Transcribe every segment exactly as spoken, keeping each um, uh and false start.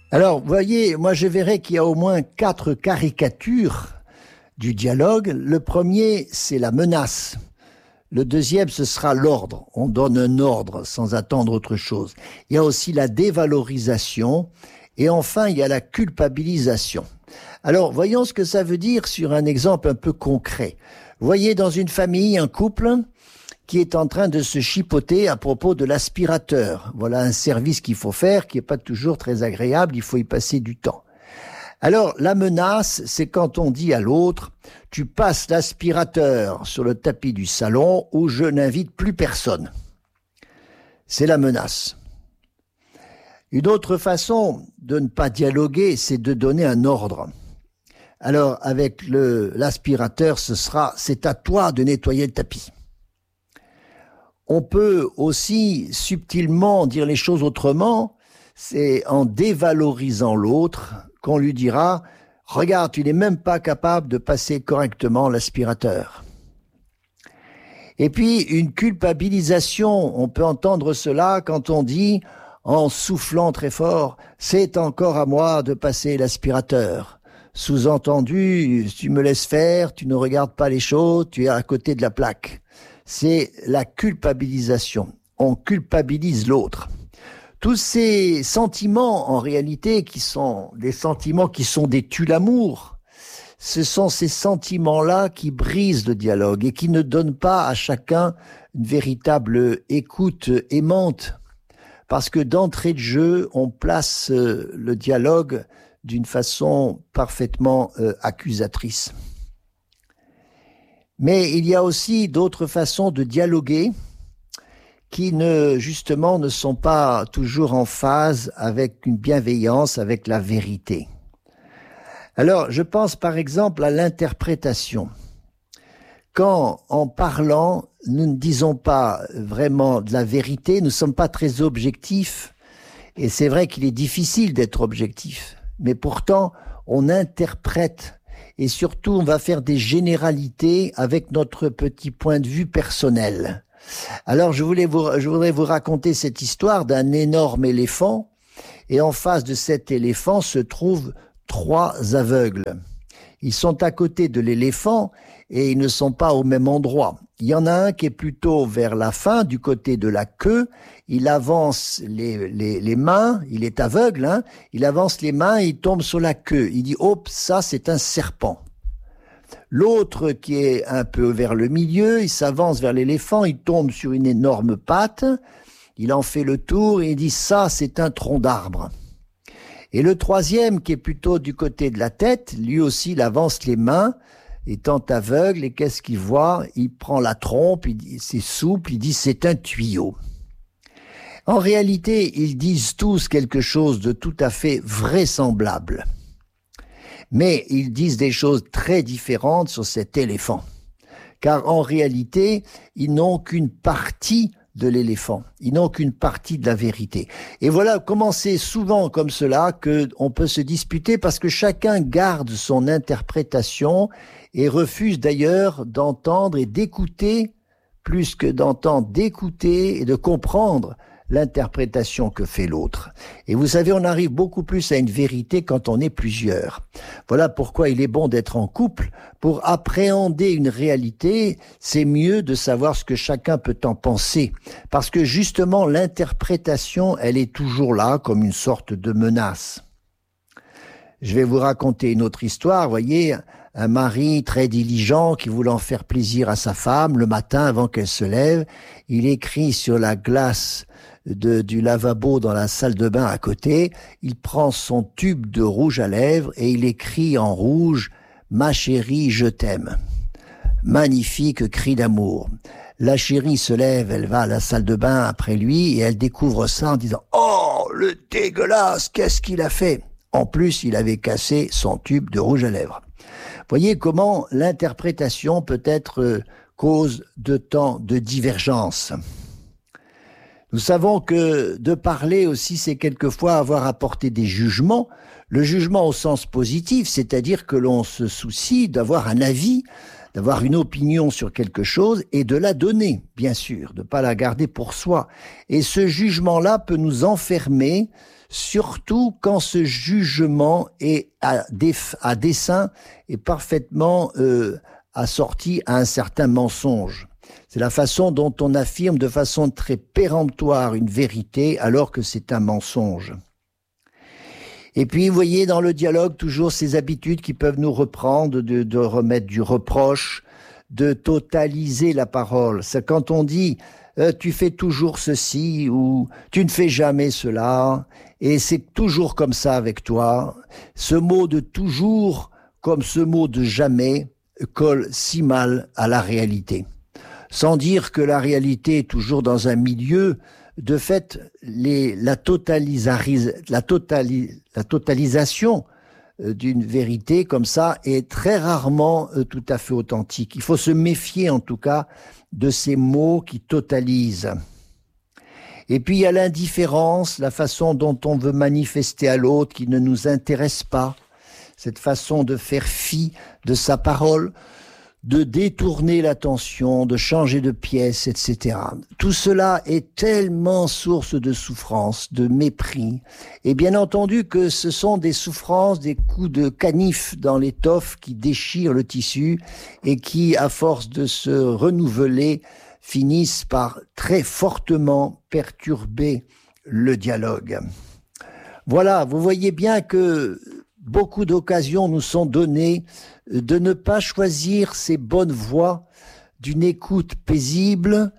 Alors, vous voyez, moi je verrais qu'il y a au moins quatre caricatures du dialogue. Le premier, c'est la menace. Le deuxième, ce sera l'ordre. On donne un ordre sans attendre autre chose. Il y a aussi la dévalorisation. Et enfin, il y a la culpabilisation. Alors, voyons ce que ça veut dire sur un exemple un peu concret. Vous voyez dans une famille, un couple qui est en train de se chipoter à propos de l'aspirateur. Voilà un service qu'il faut faire, qui n'est pas toujours très agréable, il faut y passer du temps. Alors, la menace, c'est quand on dit à l'autre, tu passes l'aspirateur sur le tapis du salon ou je n'invite plus personne. C'est la menace. Une autre façon de ne pas dialoguer, c'est de donner un ordre. Alors, avec le, l'aspirateur, ce sera, c'est à toi de nettoyer le tapis. On peut aussi subtilement dire les choses autrement, c'est en dévalorisant l'autre qu'on lui dira « Regarde, tu n'es même pas capable de passer correctement l'aspirateur. » Et puis, une culpabilisation, on peut entendre cela quand on dit, en soufflant très fort, « C'est encore à moi de passer l'aspirateur. » Sous-entendu, tu me laisses faire, tu ne regardes pas les choses, tu es à côté de la plaque. C'est la culpabilisation. On culpabilise l'autre. Tous ces sentiments, en réalité, qui sont des sentiments qui sont des tue-l'amour, ce sont ces sentiments-là qui brisent le dialogue et qui ne donnent pas à chacun une véritable écoute aimante. Parce que d'entrée de jeu, on place le dialogue d'une façon parfaitement euh, accusatrice. Mais il y a aussi d'autres façons de dialoguer qui ne, justement, ne sont pas toujours en phase avec une bienveillance, avec la vérité. Alors, je pense par exemple à l'interprétation. Quand, en parlant, nous ne disons pas vraiment de la vérité, nous ne sommes pas très objectifs, et c'est vrai qu'il est difficile d'être objectif, mais pourtant, on interprète. Et surtout, on va faire des généralités avec notre petit point de vue personnel. Alors, je voulais vous, je voudrais vous raconter cette histoire d'un énorme éléphant. Et en face de cet éléphant se trouvent trois aveugles. Ils sont à côté de l'éléphant et ils ne sont pas au même endroit. Il y en a un qui est plutôt vers la fin, du côté de la queue. Il avance les, les, les mains, il est aveugle, hein. Il avance les mains et il tombe sur la queue. Il dit « Hop, ça c'est un serpent ». L'autre qui est un peu vers le milieu, il s'avance vers l'éléphant, il tombe sur une énorme patte, il en fait le tour et il dit « Ça c'est un tronc d'arbre ». Et le troisième qui est plutôt du côté de la tête, lui aussi il avance les mains, étant aveugle, et qu'est-ce qu'il voit? Il prend la trompe, il dit, c'est souple, il dit c'est un tuyau. En réalité, ils disent tous quelque chose de tout à fait vraisemblable. Mais ils disent des choses très différentes sur cet éléphant. Car en réalité, ils n'ont qu'une partie de l'éléphant. Ils n'ont qu'une partie de la vérité. Et voilà comment c'est souvent comme cela qu'on peut se disputer parce que chacun garde son interprétation et refuse d'ailleurs d'entendre et d'écouter, plus que d'entendre, d'écouter et de comprendre l'interprétation que fait l'autre. Et vous savez, on arrive beaucoup plus à une vérité quand on est plusieurs. Voilà pourquoi il est bon d'être en couple. Pour appréhender une réalité, c'est mieux de savoir ce que chacun peut en penser. Parce que justement, l'interprétation, elle est toujours là comme une sorte de menace. Je vais vous raconter une autre histoire, vous voyez, un mari très diligent qui voulant faire plaisir à sa femme, le matin avant qu'elle se lève, il écrit sur la glace de, du lavabo dans la salle de bain à côté, il prend son tube de rouge à lèvres et il écrit en rouge « Ma chérie, je t'aime ». Magnifique cri d'amour. La chérie se lève, elle va à la salle de bain après lui et elle découvre ça en disant « Oh, le dégueulasse, qu'est-ce qu'il a fait ?» En plus, il avait cassé son tube de rouge à lèvres. Voyez comment l'interprétation peut être euh, cause de tant de divergences. Nous savons que de parler aussi, c'est quelquefois avoir à porter des jugements. Le jugement au sens positif, c'est-à-dire que l'on se soucie d'avoir un avis, d'avoir une opinion sur quelque chose et de la donner, bien sûr, de ne pas la garder pour soi. Et ce jugement-là peut nous enfermer, surtout quand ce jugement est à, def, à dessein et parfaitement euh, assorti à un certain mensonge. C'est la façon dont on affirme de façon très péremptoire une vérité alors que c'est un mensonge. Et puis, vous voyez, dans le dialogue, toujours ces habitudes qui peuvent nous reprendre, de, de remettre du reproche, de totaliser la parole. C'est quand on dit euh, « tu fais toujours ceci » ou « tu ne fais jamais cela » et c'est toujours comme ça avec toi. Ce mot de « toujours » comme ce mot de « jamais » colle si mal à la réalité. Sans dire que la réalité est toujours dans un milieu. De fait, les, la, totalisaris, la, totali, la totalisation euh, d'une vérité comme ça est très rarement euh, tout à fait authentique. Il faut se méfier en tout cas de ces mots qui totalisent. Et puis il y a l'indifférence, la façon dont on veut manifester à l'autre qui ne nous intéresse pas, cette façon de faire fi de sa parole, de détourner l'attention, de changer de pièce, et cetera. Tout cela est tellement source de souffrance, de mépris. Et bien entendu que ce sont des souffrances, des coups de canif dans l'étoffe qui déchirent le tissu et qui, à force de se renouveler, finissent par très fortement perturber le dialogue. Voilà, vous voyez bien que beaucoup d'occasions nous sont données de ne pas choisir ces bonnes voies d'une écoute paisible,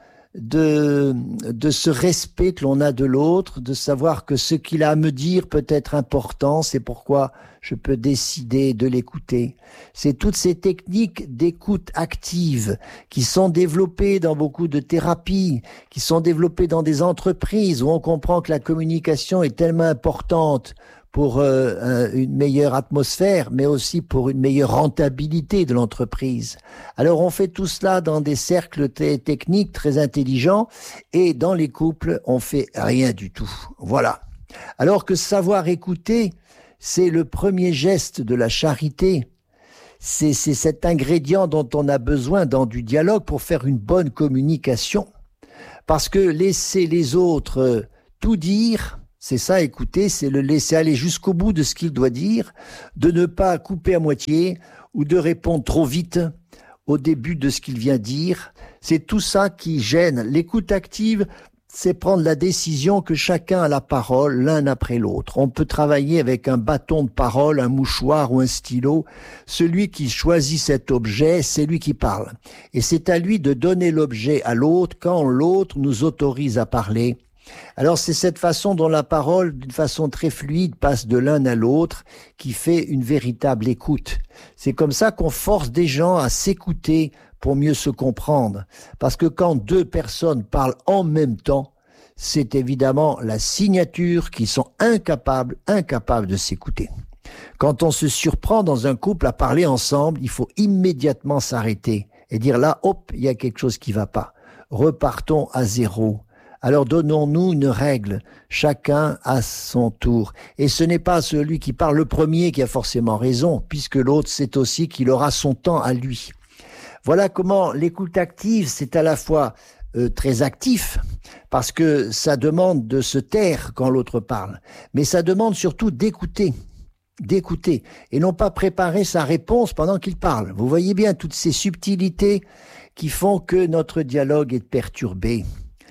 de, de ce respect que l'on a de l'autre, de savoir que ce qu'il a à me dire peut être important, c'est pourquoi je peux décider de l'écouter. C'est toutes ces techniques d'écoute active qui sont développées dans beaucoup de thérapies, qui sont développées dans des entreprises où on comprend que la communication est tellement importante pour euh, une meilleure atmosphère, mais aussi pour une meilleure rentabilité de l'entreprise. Alors on fait tout cela dans des cercles très techniques, très intelligents, et dans les couples, on fait rien du tout. Voilà. Alors que savoir écouter, c'est le premier geste de la charité. C'est, c'est cet ingrédient dont on a besoin dans du dialogue pour faire une bonne communication. Parce que laisser les autres tout dire, c'est ça, écouter, c'est le laisser aller jusqu'au bout de ce qu'il doit dire, de ne pas couper à moitié ou de répondre trop vite au début de ce qu'il vient dire. C'est tout ça qui gêne. L'écoute active, c'est prendre la décision que chacun a la parole l'un après l'autre. On peut travailler avec un bâton de parole, un mouchoir ou un stylo. Celui qui choisit cet objet, c'est lui qui parle. Et c'est à lui de donner l'objet à l'autre quand l'autre nous autorise à parler. Alors c'est cette façon dont la parole, d'une façon très fluide, passe de l'un à l'autre qui fait une véritable écoute. C'est comme ça qu'on force des gens à s'écouter pour mieux se comprendre. Parce que quand deux personnes parlent en même temps, c'est évidemment la signature qu'ils sont incapables, incapables de s'écouter. Quand on se surprend dans un couple à parler ensemble, il faut immédiatement s'arrêter et dire là, hop, il y a quelque chose qui va pas. Repartons à zéro. Alors donnons-nous une règle, chacun à son tour. Et ce n'est pas celui qui parle le premier qui a forcément raison, puisque l'autre sait aussi qu'il aura son temps à lui. Voilà comment l'écoute active, c'est à la fois euh, très actif, parce que ça demande de se taire quand l'autre parle, mais ça demande surtout d'écouter, d'écouter, et non pas préparer sa réponse pendant qu'il parle. Vous voyez bien toutes ces subtilités qui font que notre dialogue est perturbé.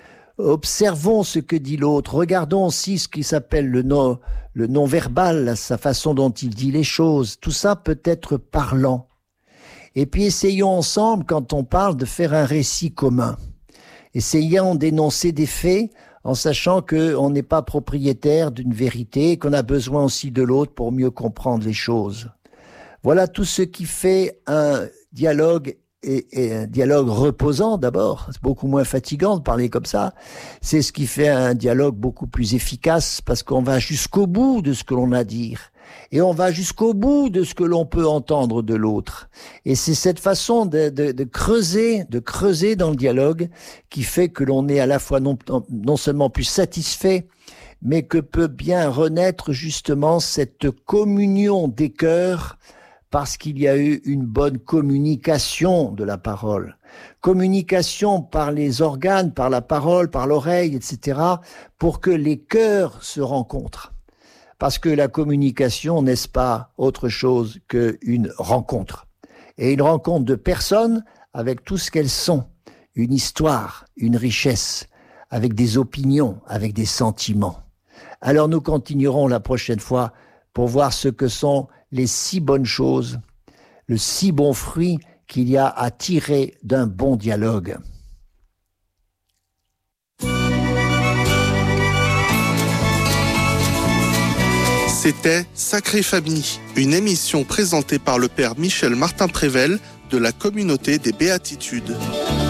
Observons ce que dit l'autre, regardons aussi ce qui s'appelle le non, le non-verbal, sa façon dont il dit les choses. Tout ça peut être parlant. Et puis essayons ensemble, quand on parle, de faire un récit commun. Essayons d'énoncer des faits en sachant qu'on n'est pas propriétaire d'une vérité, qu'on a besoin aussi de l'autre pour mieux comprendre les choses. Voilà tout ce qui fait un dialogue Et, et un dialogue reposant d'abord, c'est beaucoup moins fatigant de parler comme ça, c'est ce qui fait un dialogue beaucoup plus efficace parce qu'on va jusqu'au bout de ce que l'on a à dire et on va jusqu'au bout de ce que l'on peut entendre de l'autre. Et c'est cette façon de, de, de creuser, de creuser dans le dialogue qui fait que l'on est à la fois non, non seulement plus satisfait, mais que peut bien renaître justement cette communion des cœurs parce qu'il y a eu une bonne communication de la parole. Communication par les organes, par la parole, par l'oreille, et cetera, pour que les cœurs se rencontrent. Parce que la communication, n'est-ce pas autre chose qu'une rencontre? Et une rencontre de personnes avec tout ce qu'elles sont. Une histoire, une richesse, avec des opinions, avec des sentiments. Alors nous continuerons la prochaine fois pour voir ce que sont les si bonnes choses, le si bon fruit qu'il y a à tirer d'un bon dialogue. C'était Sacrée Famille, une émission présentée par le père Michel Martin-Prével de la Communauté des Béatitudes.